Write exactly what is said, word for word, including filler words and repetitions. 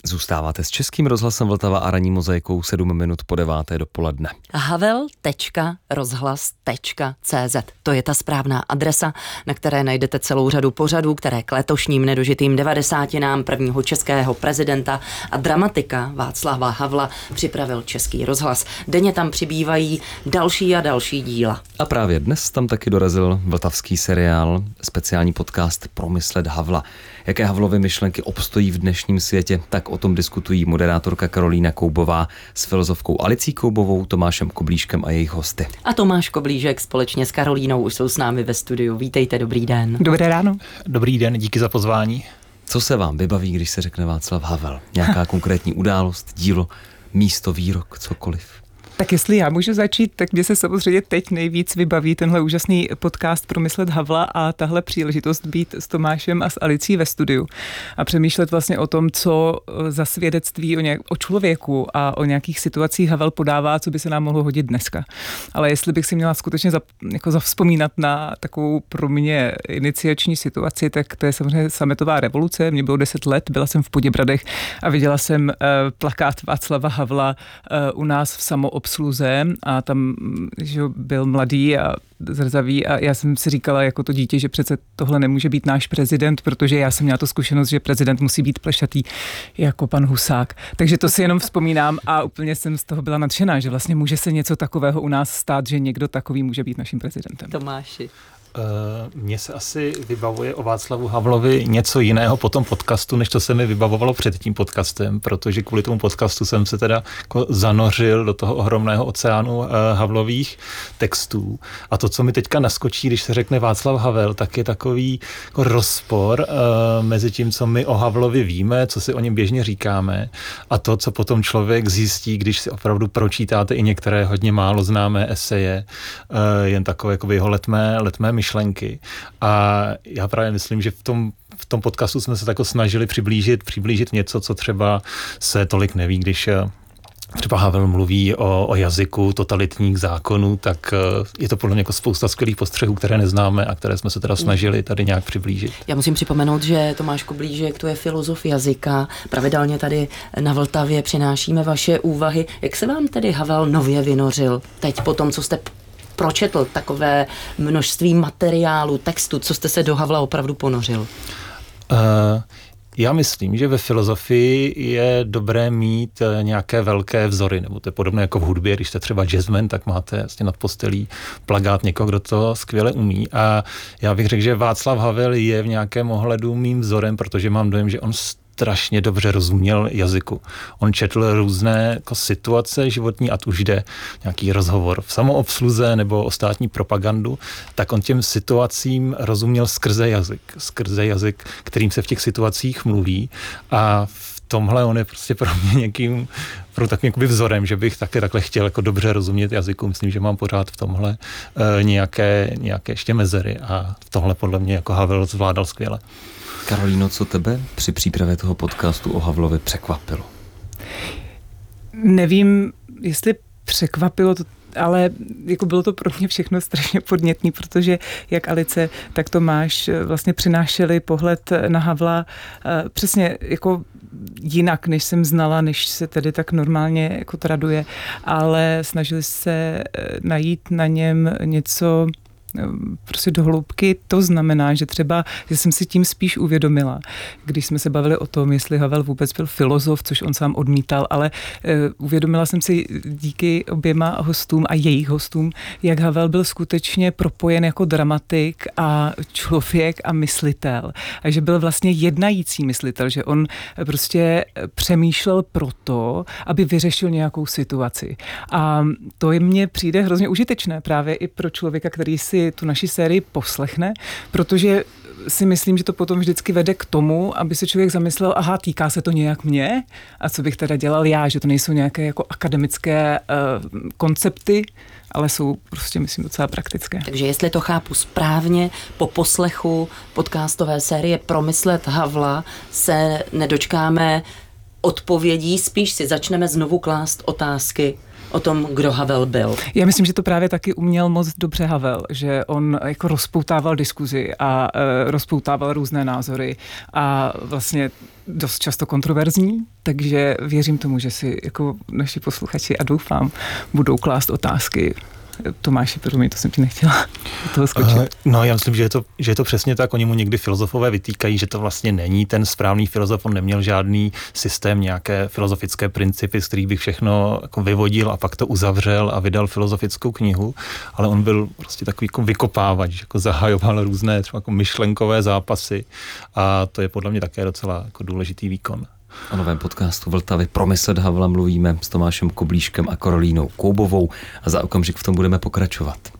Zůstáváte s Českým rozhlasem Vltava a ranní mozaikou sedm minut po deváté dopoledne. havel tečka rozhlas tečka cé zet. To je ta správná adresa, na které najdete celou řadu pořadů, které k letošním nedožitým devadesátinám prvního českého prezidenta a dramatika Václava Havla připravil Český rozhlas. Denně tam přibývají další a další díla. A právě dnes tam taky dorazil vltavský seriál, speciální podcast Promyslet Havla. Jaké Havlovy myšlenky obstojí v dnešním světě, tak o tom diskutují moderátorka Karolína Koubová s filozofkou Alicí Koubovou, Tomášem Koblížkem a jejich hosty. A Tomáš Koblížek společně s Karolínou už jsou s námi ve studiu. Vítejte, dobrý den. Dobré ráno. Dobrý den, díky za pozvání. Co se vám vybaví, když se řekne Václav Havel? Nějaká konkrétní událost, dílo, místo, výrok, cokoliv? Tak jestli já můžu začít, tak mě se samozřejmě teď nejvíc vybaví tenhle úžasný podcast Promyslet Havla a tahle příležitost být s Tomášem a s Alicí ve studiu a přemýšlet vlastně o tom, co za svědectví o, nějak, o člověku a o nějakých situacích Havel podává, co by se nám mohlo hodit dneska. Ale jestli bych si měla skutečně za, jako zavzpomínat na takovou pro mě iniciační situaci, tak to je samozřejmě sametová revoluce. Mně bylo deset let, byla jsem v Poděbradech a viděla jsem uh, plakát Václava Havla uh, u nás v samoobsluze a tam že byl mladý a zrzavý a já jsem si říkala jako to dítě, že přece tohle nemůže být náš prezident, protože já jsem měla tu zkušenost, že prezident musí být plešatý jako pan Husák. Takže to si jenom vzpomínám a úplně jsem z toho byla nadšená, že vlastně může se něco takového u nás stát, že někdo takový může být naším prezidentem. Tomáši. Mně se asi vybavuje o Václavu Havlovi něco jiného po tom podcastu, než to se mi vybavovalo před tím podcastem, protože kvůli tomu podcastu jsem se teda jako zanořil do toho ohromného oceánu Havlových textů. A to, co mi teďka naskočí, když se řekne Václav Havel, tak je takový jako rozpor mezi tím, co my o Havlovi víme, co si o něm běžně říkáme, a to, co potom člověk zjistí, když si opravdu pročítáte i některé hodně málo známé eseje, jen takové jako jeho letmé, letmé myšlenky. A já právě myslím, že v tom, v tom podcastu jsme se tako snažili přiblížit, přiblížit něco, co třeba se tolik neví, když třeba Havel mluví o, o jazyku totalitních zákonů, tak je to podle mě jako spousta skvělých postřehů, které neznáme a které jsme se teda snažili tady nějak přiblížit. Já musím připomenout, že Tomáš Koblížek, to je filozof jazyka. Pravidelně tady na Vltavě přinášíme vaše úvahy. Jak se vám tedy Havel nově vynořil teď po tom, co jste pročetl takové množství materiálu, textu, co jste se do Havla opravdu ponořil? Uh, já myslím, že ve filozofii je dobré mít nějaké velké vzory, nebo to je podobné jako v hudbě, když jste třeba jazzman, tak máte vlastně nad postelí plakát někoho, kdo to skvěle umí. A já bych řekl, že Václav Havel je v nějakém ohledu mým vzorem, protože mám dojem, že on strašně dobře rozuměl jazyku. On četl různé jako situace životní, ať už jde nějaký rozhovor v samoobsluze nebo o státní propagandu, tak on těm situacím rozuměl skrze jazyk. Skrze jazyk, kterým se v těch situacích mluví, a v tomhle on je prostě pro mě někým pro takovým jakoby vzorem, že bych také takhle chtěl jako dobře rozumět jazyku. Myslím, že mám pořád v tomhle uh, nějaké, nějaké ještě mezery a v tomhle podle mě jako Havel zvládal skvěle. Karolíno, co tebe při přípravě toho podcastu o Havlovi překvapilo? Nevím, jestli překvapilo to, ale jako bylo to pro mě všechno strašně podnětný, protože jak Alice, tak Tomáš vlastně přinášeli pohled na Havla přesně jako jinak, než jsem znala, než se tedy tak normálně jako traduje, ale snažili se najít na něm něco prostě do hloubky. To znamená, že třeba, že jsem si tím spíš uvědomila, když jsme se bavili o tom, jestli Havel vůbec byl filozof, což on sám odmítal, ale uh, uvědomila jsem si díky oběma hostům a jejich hostům, jak Havel byl skutečně propojen jako dramatik a člověk a myslitel. A že byl vlastně jednající myslitel, že on prostě přemýšlel proto, aby vyřešil nějakou situaci. A to je mně přijde hrozně užitečné právě i pro člověka, který si tu naši sérii poslechne, protože si myslím, že to potom vždycky vede k tomu, aby se člověk zamyslel, aha, týká se to nějak mě a co bych teda dělal já, že to nejsou nějaké jako akademické uh, koncepty, ale jsou prostě, myslím, docela praktické. Takže jestli to chápu správně, po poslechu podcastové série Promyslet Havla se nedočkáme odpovědí, spíš si začneme znovu klást otázky o tom, kdo Havel byl. Já myslím, že to právě taky uměl moc dobře Havel, že on jako rozpoutával diskuzi a e, rozpoutával různé názory a vlastně dost často kontroverzní, takže věřím tomu, že si jako naši posluchači a doufám budou klást otázky. Tomáši, promiň, to jsem ti nechtěla do toho skočit. Uh, no, já myslím, že je, to, že je to přesně tak. Oni mu někdy filozofové vytýkají, že to vlastně není ten správný filozof. On neměl žádný systém, nějaké filozofické principy, z kterých bych všechno jako vyvodil a pak to uzavřel a vydal filozofickou knihu, ale on byl prostě takový jako vykopávač, jako zahajoval různé třeba jako myšlenkové zápasy a to je podle mě také docela jako důležitý výkon. O novém podcastu Vltavy Promyslet Havla mluvíme s Tomášem Koblíškem a Karolínou Koubovou a za okamžik v tom budeme pokračovat.